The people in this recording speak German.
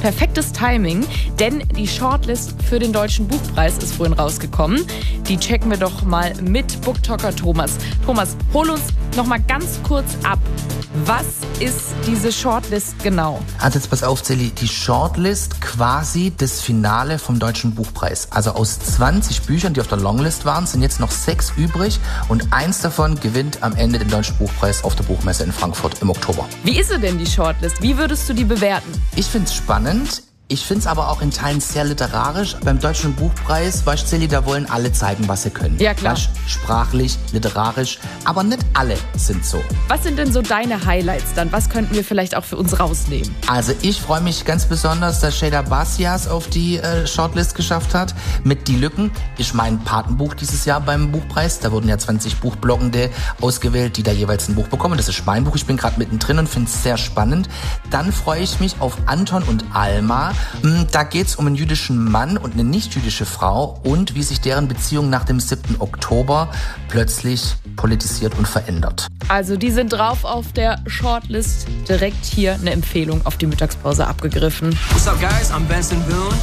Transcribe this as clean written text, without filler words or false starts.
Perfektes Timing, denn die Shortlist für den Deutschen Buchpreis ist vorhin rausgekommen. Die checken wir doch mal mit Booktalker Thomas. Thomas, hol uns noch mal ganz kurz ab. Was ist diese Shortlist genau? Also jetzt pass auf, Celi, die Shortlist quasi das Finale vom Deutschen Buchpreis. Also aus 20 Büchern, die auf der Longlist waren, sind jetzt noch 6 übrig und eins davon gewinnt am Ende den Deutschen Buchpreis auf der Buchmesse in Frankfurt im Oktober. Wie ist sie denn, die Shortlist? Wie würdest du die bewerten? Ich find's spannend. Ich finde es aber auch in Teilen sehr literarisch. Beim Deutschen Buchpreis, weißt du, Celi, da wollen alle zeigen, was sie können. Ja, klar. Weißt, sprachlich, literarisch, aber nicht alle sind so. Was sind denn so deine Highlights dann? Was könnten wir vielleicht auch für uns rausnehmen? Also ich freue mich ganz besonders, dass Şeyda Basias auf die Shortlist geschafft hat. Mit Die Lücken ist mein Patenbuch dieses Jahr beim Buchpreis. Da wurden ja 20 Buchbloggende ausgewählt, die da jeweils ein Buch bekommen. Das ist mein Buch. Ich bin gerade mittendrin und finde es sehr spannend. Dann freue ich mich auf Anton und Alma. Da geht es um einen jüdischen Mann und eine nicht-jüdische Frau und wie sich deren Beziehung nach dem 7. Oktober plötzlich politisiert und verändert. Also die sind drauf auf der Shortlist. Direkt hier eine Empfehlung auf die Mittagspause abgegriffen. What's up, guys? I'm Benson Boone.